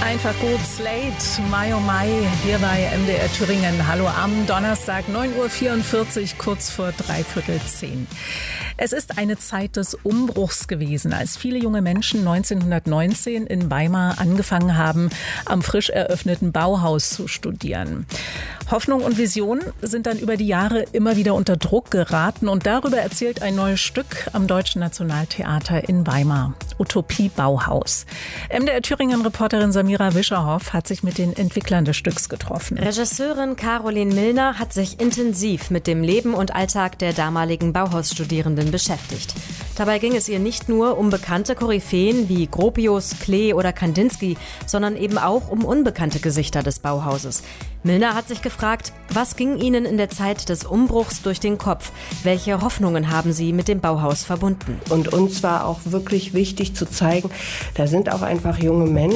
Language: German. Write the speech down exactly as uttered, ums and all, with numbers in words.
Einfach gut, Slate, Mai oh Mai, hier bei M D R Thüringen. Hallo am Donnerstag, neun Uhr vierundvierzig, kurz vor dreiviertel zehn. Es ist eine Zeit des Umbruchs gewesen, als viele junge Menschen neunzehnhundertneunzehn in Weimar angefangen haben, am frisch eröffneten Bauhaus zu studieren. Hoffnung und Vision sind dann über die Jahre immer wieder unter Druck geraten und darüber erzählt ein neues Stück am Deutschen Nationaltheater in Weimar. Utopie Bauhaus. M D R Thüringen-Reporterin Samira Wischerhoff hat sich mit den Entwicklern des Stücks getroffen. Regisseurin Caroline Milner hat sich intensiv mit dem Leben und Alltag der damaligen Bauhausstudierenden beschäftigt. Dabei ging es ihr nicht nur um bekannte Koryphäen wie Gropius, Klee oder Kandinsky, sondern eben auch um unbekannte Gesichter des Bauhauses. Milner hat sich gefragt, was ging ihnen in der Zeit des Umbruchs durch den Kopf? Welche Hoffnungen haben sie mit dem Bauhaus verbunden? Und uns war auch wirklich wichtig zu zeigen, da sind auch einfach junge Menschen,